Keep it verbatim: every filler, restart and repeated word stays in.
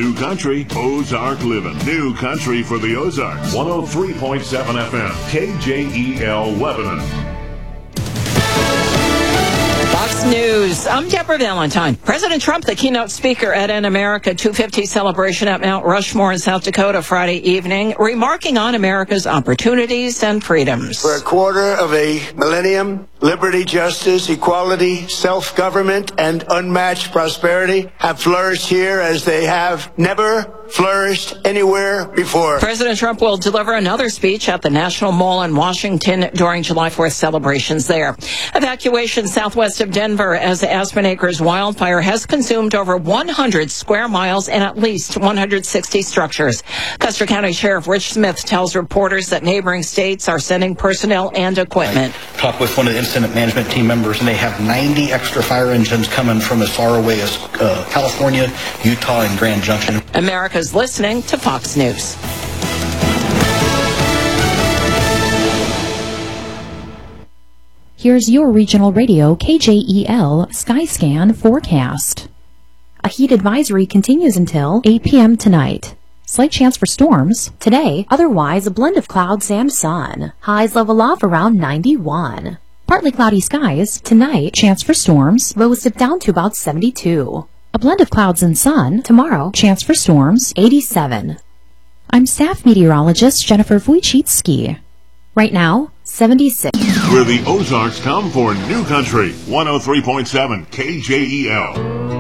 New Country, Ozark Living. New Country for the Ozarks. one oh three point seven F M, K J E L Lebanon. Fox News. I'm Deborah Valentine. President Trump, the keynote speaker at an America two fifty celebration at Mount Rushmore in South Dakota Friday evening, remarking on America's opportunities and freedoms. For a quarter of a millennium, liberty, justice, equality, self-government, and unmatched prosperity have flourished here as they have never flourished anywhere before. President Trump will deliver another speech at the National Mall in Washington during July fourth celebrations there. Evacuation southwest of Denver as Aspen Acres wildfire has consumed over one hundred square miles and at least one hundred sixty structures. Custer County Sheriff Rich Smith tells reporters that neighboring states are sending personnel and equipment. I talked with one of the incident management team members, and they have ninety extra fire engines coming from as far away as uh, California, Utah, and Grand Junction. America's listening to Fox News. Here's your regional radio K J E L Skyscan forecast. A heat advisory continues until eight p.m. tonight. Slight chance for storms. Today, otherwise a blend of clouds and sun. Highs level off around ninety-one. Partly cloudy skies. Tonight, chance for storms. Lows dip down to about seventy-two. A blend of clouds and sun. Tomorrow, chance for storms. eighty-seven. I'm staff meteorologist Jennifer Wojcicki. Right now, seventy-six. Where the Ozarks come for New Country, one oh three point seven K J E L.